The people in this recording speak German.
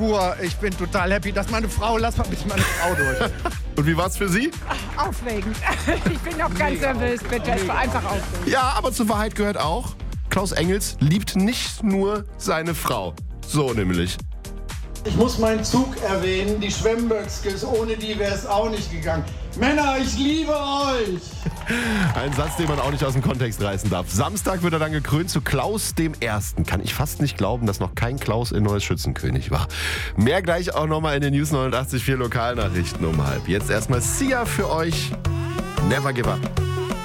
pur. Ich bin total happy, dass meine Frau, lass mal bitte meine Frau durch. Und wie war's für Sie? Aufregend. Ich bin noch ganz nervös, bitte. Es war einfach aufregend. Ja, aber zur Wahrheit gehört auch, Klaus Engels liebt nicht nur seine Frau. So nämlich. Ich muss meinen Zug erwähnen, die Schwemmböckskes, ohne die wäre es auch nicht gegangen. Männer, ich liebe euch! Ein Satz, den man auch nicht aus dem Kontext reißen darf. Samstag wird er dann gekrönt zu Klaus dem Ersten. Kann ich fast nicht glauben, dass noch kein Klaus in Neues Schützenkönig war. Mehr gleich auch nochmal in den News 89.4 Lokalnachrichten um 12:30. Jetzt erstmal Sia für euch. Never give up.